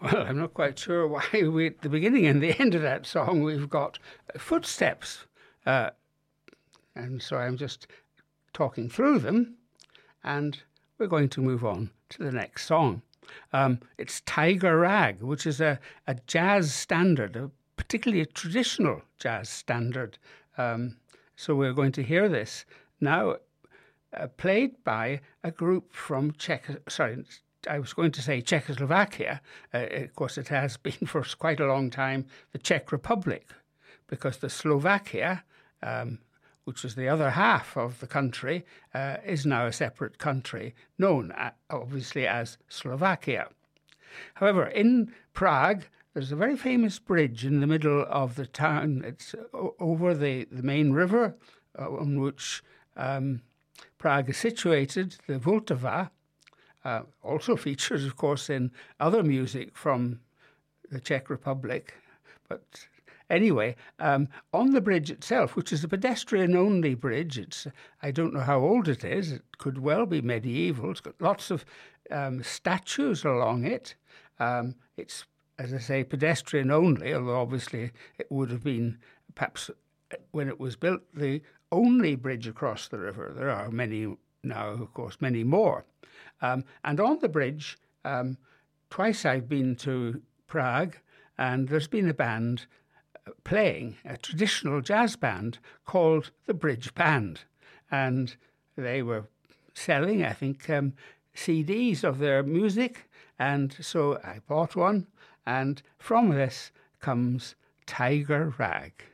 Well, I'm not quite sure why we, at the beginning and the end of that song, we've got footsteps. Uh, and so I'm just talking through them, and we're going to move on to the next song. It's Tiger Rag, which is a jazz standard, particularly a traditional jazz standard. So we're going to hear this now played by a group from I was going to say Czechoslovakia. Of course, it has been for quite a long time the Czech Republic, because the Slovakia, which was the other half of the country, is now a separate country, known obviously as Slovakia. However, in Prague, there's a very famous bridge in the middle of the town. It's over the main river on which Prague is situated, the Vltava. Also features, of course, in other music from the Czech Republic. But anyway, on the bridge itself, which is a pedestrian-only bridge, I don't know how old it is. It could well be medieval. It's got lots of statues along it. It's, as I say, pedestrian-only, although obviously it would have been, perhaps when it was built, the only bridge across the river. There are many now, of course, many more. And on the bridge, twice I've been to Prague, and there's been a band playing, a traditional jazz band called the Bridge Band. And they were selling, I think, CDs of their music. And so I bought one. And from this comes Tiger Rag.